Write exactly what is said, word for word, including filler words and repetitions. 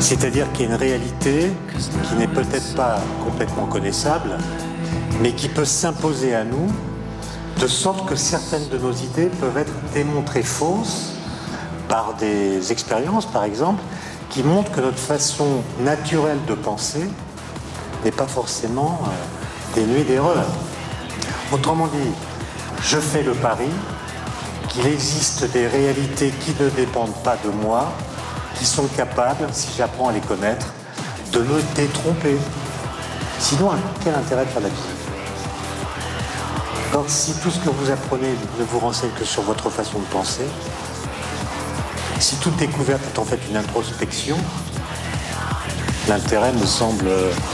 C'est-à-dire qu'il y a une réalité qui n'est peut-être pas complètement connaissable, mais qui peut s'imposer à nous, de sorte que certaines de nos idées peuvent être démontrées fausses par des expériences, par exemple, qui montrent que notre façon naturelle de penser n'est pas forcément euh, dénuée d'erreurs. Autrement dit, je fais le pari qu'il existe des réalités qui ne dépendent pas de moi, qui sont capables, si j'apprends à les connaître, de me détromper. Sinon, quel intérêt de faire la vie? Alors, si tout ce que vous apprenez ne vous renseigne que sur votre façon de penser, si toute découverte est en fait une introspection, l'intérêt me semble